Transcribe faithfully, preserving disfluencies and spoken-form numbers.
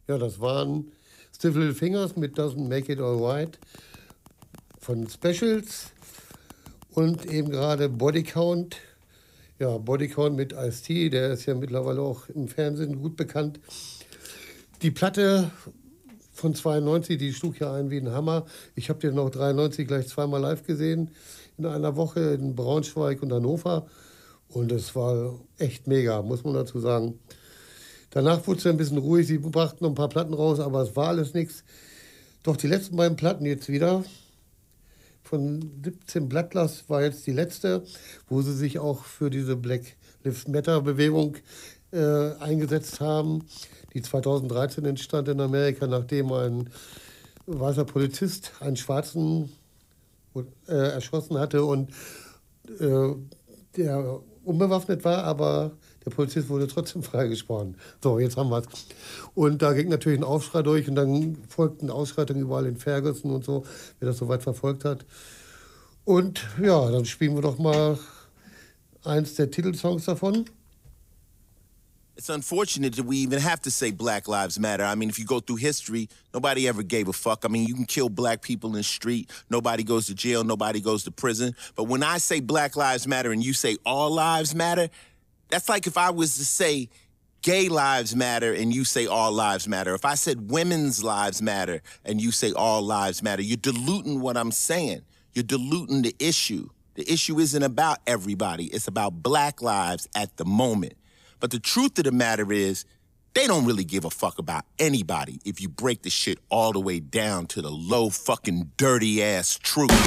Ja, das waren Stiff Little Fingers mit Doesn't Make It Alright von Specials und eben gerade Body Count. Ja, Body Count mit Ice-T, der ist ja mittlerweile auch im Fernsehen gut bekannt. Die Platte von zweiundneunzig, die schlug ja ein wie ein Hammer. Ich habe den noch dreiundneunzig gleich zweimal live gesehen, in einer Woche in Braunschweig und Hannover. Und es war echt mega, muss man dazu sagen. Danach wurde es ein bisschen ruhig, sie brachten noch ein paar Platten raus, aber es war alles nichts. Doch die letzten beiden Platten jetzt wieder, von siebzehn Bloodlust war jetzt die letzte, wo sie sich auch für diese Black Lives Matter Bewegung äh, eingesetzt haben, die zweitausenddreizehn entstand in Amerika, nachdem ein weißer Polizist einen Schwarzen äh, erschossen hatte und äh, der unbewaffnet war, aber der Polizist wurde trotzdem freigesprochen. So, jetzt haben wir es. Und da ging natürlich ein Aufschrei durch und dann folgten Ausschreitungen überall in Ferguson und so, wer das soweit verfolgt hat. Und ja, dann spielen wir doch mal eins der Titelsongs davon. It's unfortunate that we even have to say Black Lives Matter. I mean, if you go through history, nobody ever gave a fuck. I mean, you can kill black people in the street. Nobody goes to jail. Nobody goes to prison. But when I say Black Lives Matter and you say all lives matter, that's like if I was to say gay lives matter and you say all lives matter. If I said women's lives matter and you say all lives matter, you're diluting what I'm saying. You're diluting the issue. The issue isn't about everybody. It's about black lives at the moment. But the truth of the matter is, they don't really give a fuck about anybody if you break the shit all the way down to the low fucking dirty ass truth.